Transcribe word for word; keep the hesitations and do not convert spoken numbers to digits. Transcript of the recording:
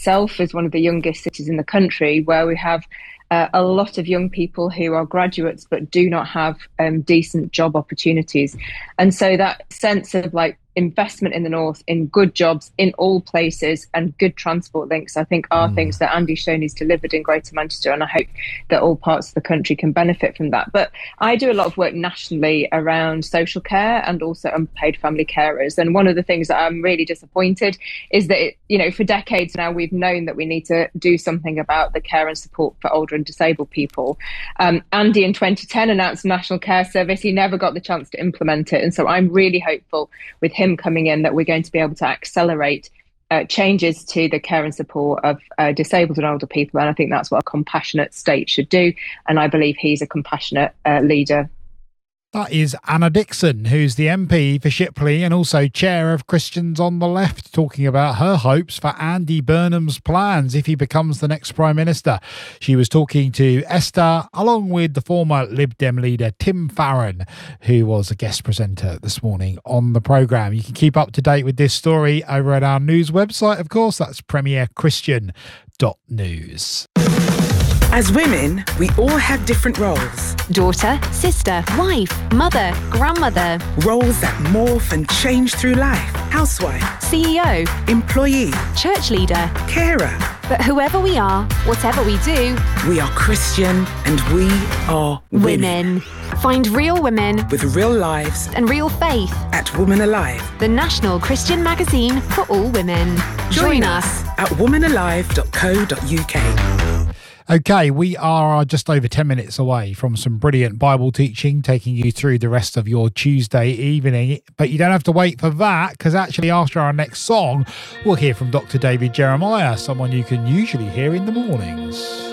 itself is one of the youngest cities in the country, where we have uh, a lot of young people who are graduates but do not have um, decent job opportunities. And so that sense of like investment in the north, in good jobs in all places and good transport links, I think are mm. things that Andy Shoney's delivered in Greater Manchester, and I hope that all parts of the country can benefit from that. But I do a lot of work nationally around social care and also unpaid family carers, and one of the things that I'm really disappointed is that, it, you know, for decades now we've known that we need to do something about the care and support for older and disabled people. Um, Andy in twenty ten announced a National Care Service. He never got the chance to implement it, and so I'm really hopeful with him coming in that we're going to be able to accelerate uh, changes to the care and support of uh, disabled and older people. And I think that's what a compassionate state should do. And I believe he's a compassionate uh, leader. That is Anna Dixon, who's the M P for Shipley and also chair of Christians on the Left, talking about her hopes for Andy Burnham's plans if he becomes the next Prime Minister. She was talking to Esther along with the former Lib Dem leader Tim Farron, who was a guest presenter this morning on the programme. You can keep up to date with this story over at our news website, of course. That's premier christian dot news. As women, we all have different roles. Daughter, sister, wife, mother, grandmother. Roles that morph and change through life. Housewife, C E O, employee, church leader, carer. But whoever we are, whatever we do, we are Christian and we are women. women. Find real women with real lives and real faith at Woman Alive, the national Christian magazine for all women. Join, Join us at woman alive dot co dot uk. Okay, we are just over ten minutes away from some brilliant Bible teaching, taking you through the rest of your Tuesday evening. But you don't have to wait for that, because actually after our next song, we'll hear from Doctor David Jeremiah, someone you can usually hear in the mornings.